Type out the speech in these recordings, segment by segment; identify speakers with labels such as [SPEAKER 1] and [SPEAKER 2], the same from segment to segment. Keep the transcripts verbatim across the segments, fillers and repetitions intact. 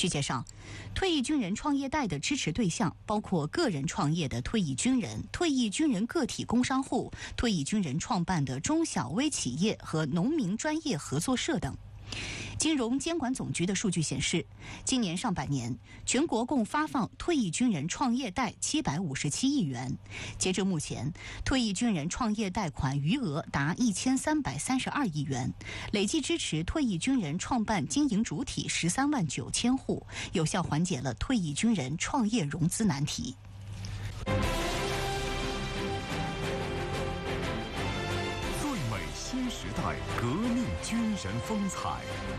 [SPEAKER 1] 据介绍，退役军人创业贷的支持对象包括个人创业的退役军人、退役军人个体工商户、退役军人创办的中小微企业和农民专业合作社等。金融监管总局的数据显示，今年上半年全国共发放退役军人创业贷七百五十七亿元，截至目前，退役军人创业贷款余额达一千三百三十二亿元，累计支持退役军人创办经营主体十三万九千户，有效缓解了退役军人创业融资难题。
[SPEAKER 2] 新时代革命军人风采。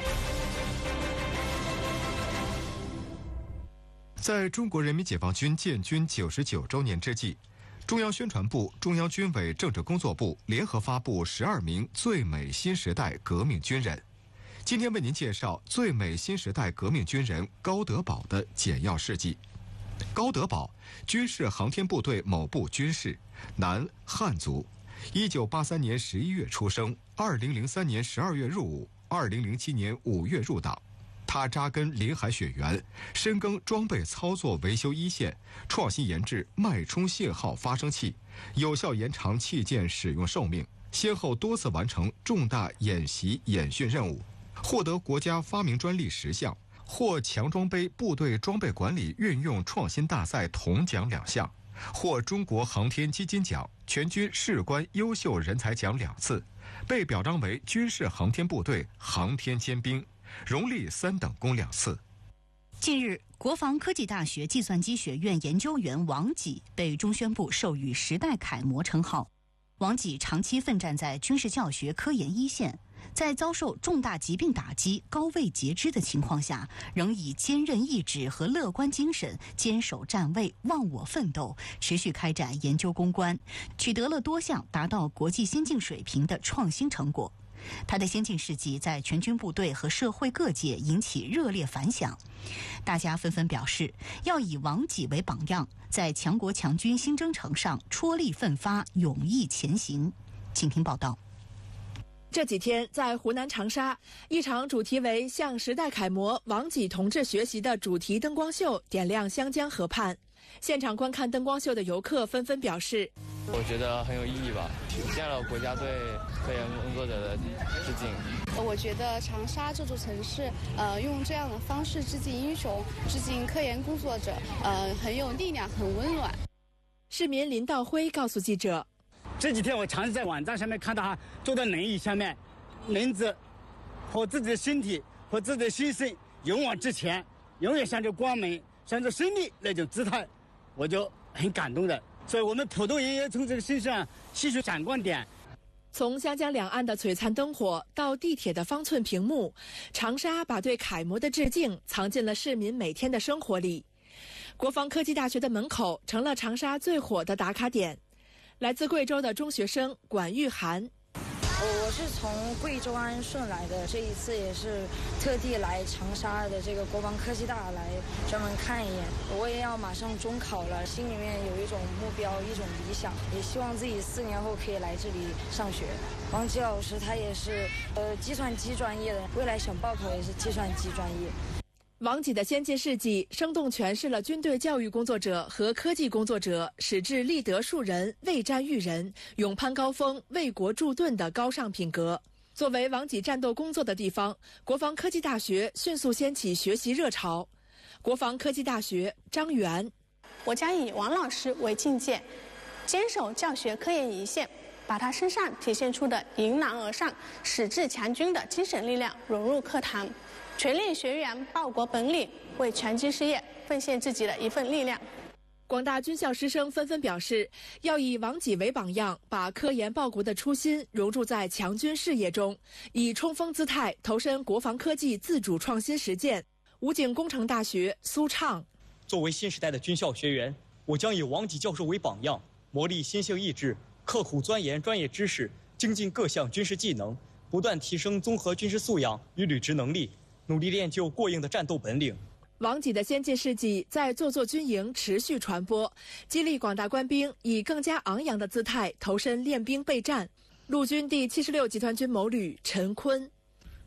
[SPEAKER 2] 在中国人民解放军建军九十九周年之际，中央宣传部、中央军委政治工作部联合发布十二名最美新时代革命军人。今天为您介绍最美新时代革命军人高德宝的简要事迹。高德宝，军事航天部队某部军士，男，汉族。一九八三年十一月出生，二零零三年十二月入伍，二零零七年五月入党。他扎根临海雪原，深耕装备操作维修一线，创新研制脉冲信号发生器，有效延长器件使用寿命，先后多次完成重大演习演训任务，获得国家发明专利十项，获强装备部队装备管理运用创新大赛铜奖两项，获中国航天基金奖、全军士官优秀人才奖两次，被表彰为军事航天部队航天尖兵，荣立三等功两次。
[SPEAKER 1] 近日，国防科技大学计算机学院研究员王己被中宣部授予时代楷模称号。王己长期奋战在军事教学科研一线，在遭受重大疾病打击、高位截肢的情况下，仍以坚韧意志和乐观精神坚守站位、忘我奋斗，持续开展研究攻关，取得了多项达到国际先进水平的创新成果。他的先进事迹在全军部队和社会各界引起热烈反响，大家纷纷表示要以王己为榜样，在强国强军新征程上踔厉奋发，勇毅前行。请听报道。
[SPEAKER 3] 这几天，在湖南长沙，一场主题为向时代楷模王己同志学习的主题灯光秀点亮湘江河畔。现场观看灯光秀的游客纷纷表示，
[SPEAKER 4] 我觉得很有意义吧，体现了国家对科研工作者的致敬。
[SPEAKER 5] 我觉得长沙这座城市，呃，用这样的方式致敬英雄、致敬科研工作者，呃，很有力量，很温暖。
[SPEAKER 3] 市民林道辉告诉记者，
[SPEAKER 6] 这几天我常常在网站上面看到他坐在轮椅下面，轮子和自己的身体和自己的心声勇往直前，永远向着光明、向着胜利那种姿态，我就很感动的。所以我们普通人也从这个身上吸取闪光点。
[SPEAKER 3] 从湘江两岸的璀璨灯火到地铁的方寸屏幕，长沙把对楷模的致敬藏进了市民每天的生活里。国防科技大学的门口成了长沙最火的打卡点。来自贵州的中学生管玉涵，
[SPEAKER 7] 我是从贵州安顺来的，这一次也是特地来长沙的这个国防科技大来专门看一眼。我也要马上中考了，心里面有一种目标，一种理想，也希望自己四年后可以来这里上学。王吉老师他也是呃计算机专业的，未来想报考也是计算机专业。
[SPEAKER 3] 王己的先进事迹生动诠释了军队教育工作者和科技工作者矢志立德树人、未战育人、勇攀高峰、为国铸盾的高尚品格。作为王己战斗工作的地方，国防科技大学迅速掀起学习热潮。国防科技大学张元，
[SPEAKER 8] 我将以王老师为境界，坚守教学科研一线，把他身上体现出的迎难而上、矢志强军的精神力量融入课堂，全力学员报国本领，为全军事业奉献自己的一份力量。
[SPEAKER 3] 广大军校师生纷纷表示，要以王己为榜样，把科研报国的初心融入在强军事业中，以冲锋姿态投身国防科技自主创新实践。武警工程大学苏畅，
[SPEAKER 9] 作为新时代的军校学员，我将以王己教授为榜样，磨砺心性意志，刻苦钻研专业知识，精进各项军事技能，不断提升综合军事素养与履职能力，努力练就过硬的战斗本领。
[SPEAKER 3] 王己的先进事迹在座座军营持续传播，激励广大官兵以更加昂扬的姿态投身练兵备战。陆军第七十六集团军某旅陈坤，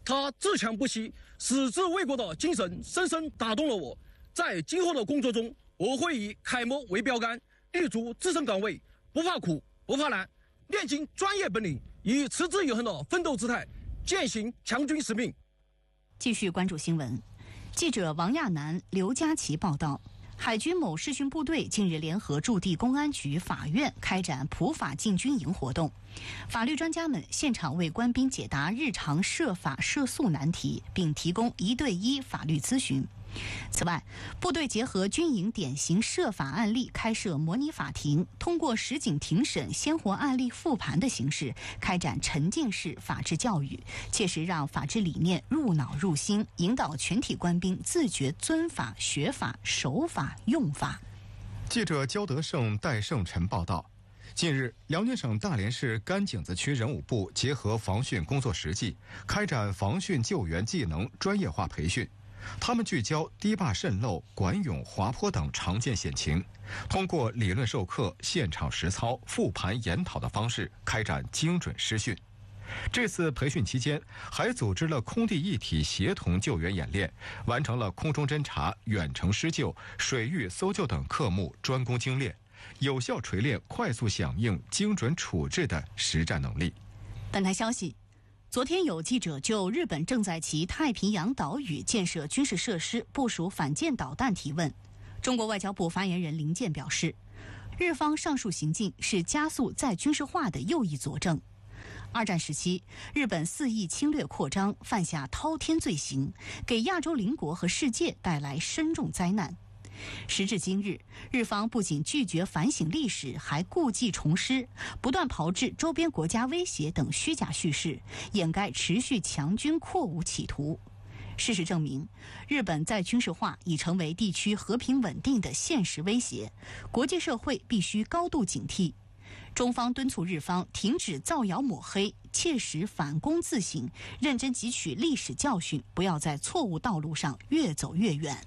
[SPEAKER 10] 他自强不息、矢志为国的精神深深打动了我。在今后的工作中，我会以楷模为标杆，立足自身岗位，不怕苦，不怕难，练精专业本领，以持之以恒的奋斗姿态，践行强军使命。
[SPEAKER 1] 继续关注新闻，记者王亚楠、刘佳琪报道。海军某视讯部队近日联合驻地公安局、法院开展普法进军营活动，法律专家们现场为官兵解答日常涉法涉诉难题，并提供一对一法律咨询。此外，部队结合军营典型涉法案例开设模拟法庭，通过实景庭审、鲜活案例复盘的形式，开展沉浸式法治教育，切实让法治理念入脑入心，引导全体官兵自觉遵法、学法、守法、用法。
[SPEAKER 2] 记者焦德胜、戴胜辰报道。近日，辽宁省大连市甘井子区人武部结合防汛工作实际，开展防汛救援技能专业化培训。他们聚焦堤坝渗漏、管涌、滑坡等常见险情，通过理论授课、现场实操、复盘研讨的方式开展精准施训。这次培训期间，还组织了空地一体协同救援演练，完成了空中侦察、远程施救、水域搜救等科目专攻精练，有效锤炼快速响应、精准处置的实战能力。
[SPEAKER 1] 本台消息。昨天有记者就日本正在其太平洋岛屿建设军事设施、部署反舰导弹提问。中国外交部发言人林健表示，日方上述行径是加速再军事化的又一佐证。二战时期，日本肆意侵略扩张，犯下滔天罪行，给亚洲邻国和世界带来深重灾难。时至今日，日方不仅拒绝反省历史，还故技重施，不断炮制周边国家威胁等虚假叙事，掩盖持续强军扩武企图。事实证明，日本再军事化已成为地区和平稳定的现实威胁，国际社会必须高度警惕。中方敦促日方停止造谣抹黑，切实反躬自省，认真汲取历史教训，不要在错误道路上越走越远。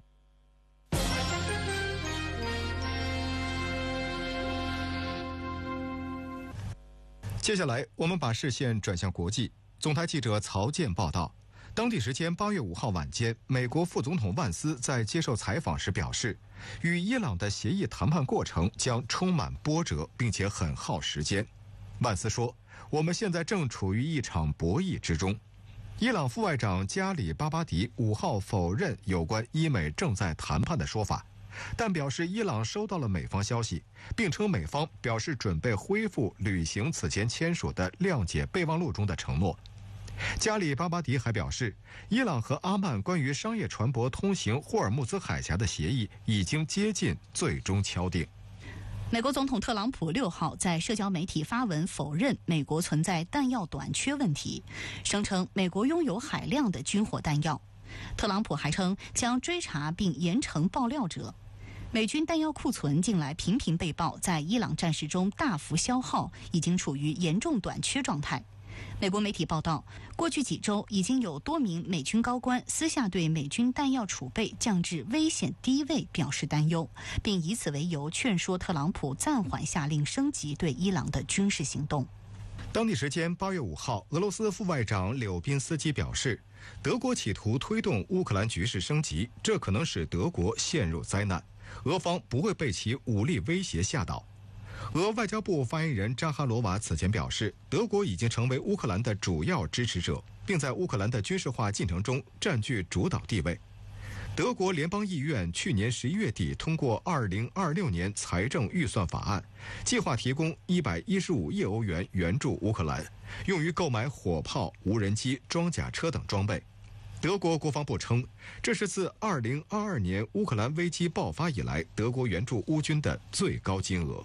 [SPEAKER 2] 接下来，我们把视线转向国际。总台记者曹健报道，当地时间八月五号晚间，美国副总统万斯在接受采访时表示，与伊朗的协议谈判过程将充满波折，并且很耗时间。万斯说：“我们现在正处于一场博弈之中。”伊朗副外长加里巴巴迪五号否认有关伊美正在谈判的说法，但表示伊朗收到了美方消息，并称美方表示准备恢复履行此前签署的谅解备忘录中的承诺。加里巴巴迪还表示，伊朗和阿曼关于商业船舶通行霍尔木兹海峡的协议已经接近最终敲定。
[SPEAKER 1] 美国总统特朗普六号在社交媒体发文否认美国存在弹药短缺问题，声称美国拥有海量的军火弹药。特朗普还称将追查并严惩爆料者。美军弹药库存近来频频被曝在伊朗战事中大幅消耗，已经处于严重短缺状态。美国媒体报道，过去几周已经有多名美军高官私下对美军弹药储备降至危险低位表示担忧，并以此为由劝说特朗普暂缓下令升级对伊朗的军事行动。
[SPEAKER 2] 当地时间八月五号，俄罗斯副外长柳宾斯基表示，德国企图推动乌克兰局势升级，这可能使德国陷入灾难，俄方不会被其武力威胁吓倒。俄外交部发言人扎哈罗娃此前表示，德国已经成为乌克兰的主要支持者，并在乌克兰的军事化进程中占据主导地位。德国联邦议院去年十一月底通过二零二六年财政预算法案，计划提供一百一十五亿欧元援助乌克兰，用于购买火炮、无人机、装甲车等装备。德国国防部称，这是自二零二二年乌克兰危机爆发以来，德国援助乌军的最高金额。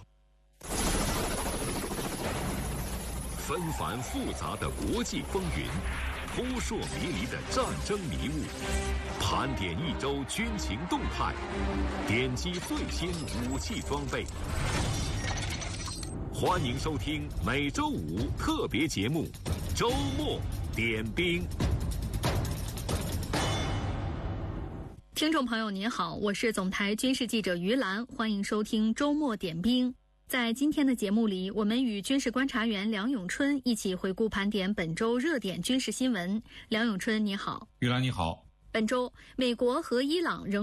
[SPEAKER 11] 纷繁复杂的国际风云，扑朔迷离的战争迷雾，盘点一周军情动态，点击最新武器装备。欢迎收听每周五特别节目《周末点兵》。
[SPEAKER 12] 听众朋友您好，我是总台军事记者于兰，欢迎收听周末点兵。 在今天的节目里，我们与军事观察员梁永春一起回顾盘点本周热点军事新闻。梁永春，你好。
[SPEAKER 13] 玉兰，你好。
[SPEAKER 12] 本周，美国和伊朗仍